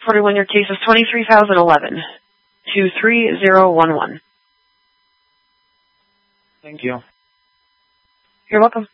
41, your case is 23,011. 23011. Thank you. You're welcome.